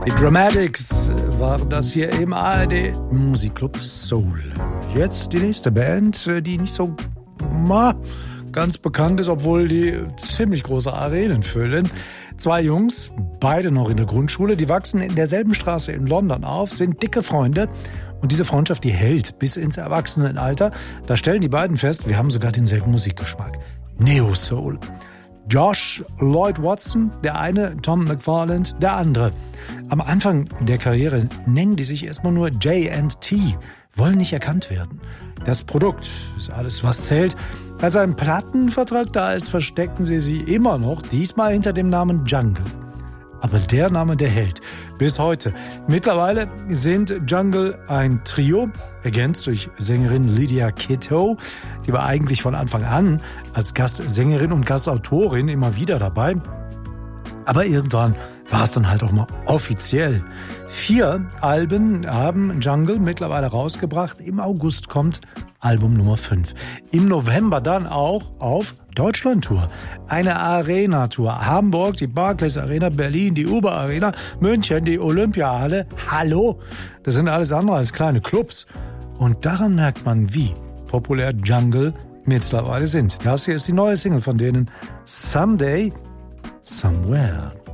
Die Dramatics waren das hier im ARD Musikclub Soul. Jetzt die nächste Band, die nicht so ganz bekannt ist, obwohl die ziemlich große Arenen füllen. 2 Jungs, beide noch in der Grundschule, die wachsen in derselben Straße in London auf, sind dicke Freunde. Und diese Freundschaft, die hält bis ins Erwachsenenalter. Da stellen die beiden fest, wir haben sogar denselben Musikgeschmack. Neo-Soul. Josh Lloyd Watson, der eine, Tom McFarland, der andere. Am Anfang der Karriere nennen die sich erstmal nur J&T, wollen nicht erkannt werden. Das Produkt ist alles, was zählt. Als ein Plattenvertrag da ist, verstecken sie immer noch, diesmal hinter dem Namen Jungle. Aber der Name, der hält. Bis heute. Mittlerweile sind Jungle ein Trio, ergänzt durch Sängerin Lydia Kitto. Die war eigentlich von Anfang an als Gastsängerin und Gastautorin immer wieder dabei. Aber irgendwann war es dann halt auch mal offiziell. 4 Alben haben Jungle mittlerweile rausgebracht. Im August kommt Album Nummer 5. Im November dann auch auf Deutschland-Tour. Eine Arena-Tour. Hamburg, die Barclays Arena, Berlin, die Uber Arena, München, die Olympiahalle. Hallo? Das sind alles andere als kleine Clubs. Und daran merkt man, wie populär Jungle mittlerweile sind. Das hier ist die neue Single von denen. Someday, Somewhere.